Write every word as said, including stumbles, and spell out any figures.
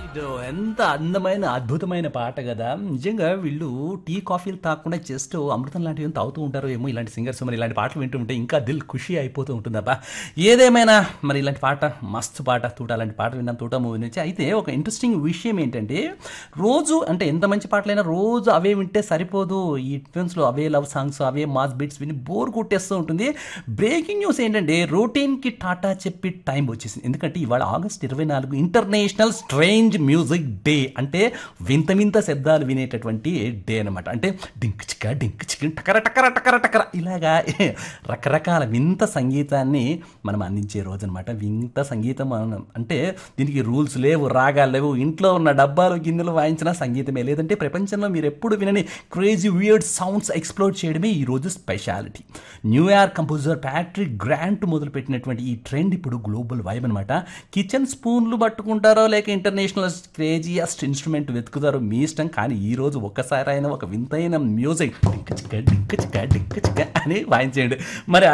ఇదో ఎంత అందమైన అద్భుతమైన పాట కదా నిజంగా వీళ్ళు టీ కాఫీలు తాగకుండా జస్ట్ అమృతం లాంటివి ఏం తాగుతూ ఉంటారో ఏమో ఇలాంటి సింగర్స్ మరి ఇలాంటి పాటలు వింటూ ఉంటే ఇంకా దిల్ ఖుషి అయిపోతూ ఉంటుందబ్బా ఏదేమైనా మరి ఇలాంటి పాట మస్తు పాట తూట అలాంటి పాట విన్నాం తూట మూవీ నుంచి అయితే ఒక ఇంట్రెస్టింగ్ విషయం ఏంటంటే రోజు అంటే ఎంత మంచి పాటలైనా రోజు అవే వింటే సరిపోదు ఈ ట్యూన్స్లో అవే లవ్ సాంగ్స్ అవే మాస్ బీట్స్ విని బోర్ కొట్టేస్తూ ఉంటుంది బ్రేకింగ్ న్యూస్ ఏంటంటే రొటీన్కి టాటా చెప్పి టైం వచ్చేసింది ఎందుకంటే ఇవాళ ఆగస్ట్ ఇరవై నాలుగు ఇంటర్నేషనల్ స్ట్రేంజ్ మ్యూజిక్ డే అంటే వింత వింత శబ్దాలు వినేటటువంటి డే అనమాట అంటే డింక్ చిక్క డింక్ చిక్క టకర టకర టకర టకర ఇలాగా రకరకాల వింత సంగీతాన్ని మనం అందించే రోజు అనమాట వింత సంగీతం అన- అంటే దీనికి రూల్స్ లేవు రాగాలు లేవు ఇంట్లో ఉన్న డబ్బాలు గిన్నెలు వాయించిన సంగీతమే లేదంటే ప్రపంచంలో మీరు ఎప్పుడు వినని క్రేజీ వియర్డ్ సౌండ్స్ ఎక్స్ప్లోర్ చేయడమే ఈ రోజు speciality New York composer Patrick grant మొదలుపెట్టినటువంటి ఈ ట్రెండ్ ఇప్పుడు గ్లోబల్ వైబ్ అనమాట కిచెన్ స్పూన్లు పట్టుకుంటారో లేక ఇంటర్నేషనల్ క్రేజియస్ట్ ఇన్స్ట్రుమెంట్ వెతుకుతారో మీ ఇష్టం కానీ ఈ రోజు ఒక్కసారి అయినా ఒక వింతైన మ్యూజిక్ డింక్ చిక్క డింక్ చిక్క డింక్ చిక్క అని వాయించేయండి మరి